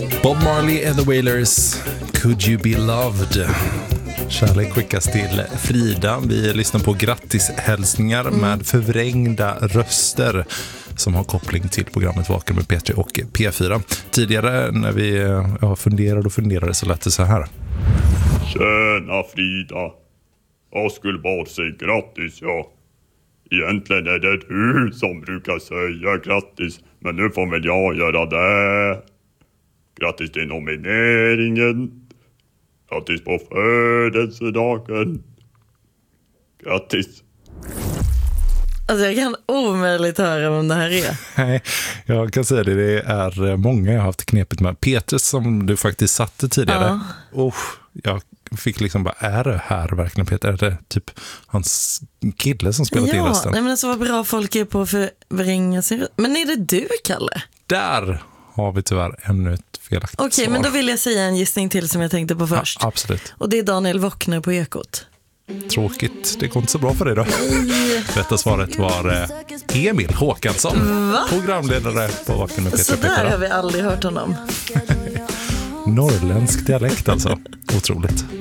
Bob Marley and the Wailers, Could You Be Loved? Kärlek skickas till Frida. Vi lyssnar på grattishälsningar med förvrängda röster som har koppling till programmet Vaken med P3 och P4. Tidigare när vi funderade så lät det så här. Tjena Frida. Jag skulle bara säga grattis, ja. Egentligen är det du som brukar säga grattis, men nu får väl jag göra det. Grattis till nomineringen. Grattis på födelsedagen. Grattis. Alltså jag kan omöjligt höra vem det här är. Nej, jag kan säga det. Det är många jag har haft knepigt med. Peter som du faktiskt satte tidigare. Jag fick liksom bara, är det här verkligen Peter? Är det typ hans kille som spelar till rösten? Nej men alltså vad bra folk är på att förvränga sig. Men är det du, Kalle? Där har vi tyvärr ännu ett felaktigt svar. Okej, men då vill jag säga en gissning till som jag tänkte på först. Ja, absolut. Och det är Daniel Wockner på Ekot. Tråkigt, det går inte så bra för dig då. Rätta svaret var Emil Håkansson. Va? Programledare på Vaken med P3. Så där har vi aldrig hört honom. Norrländsk dialekt alltså, otroligt.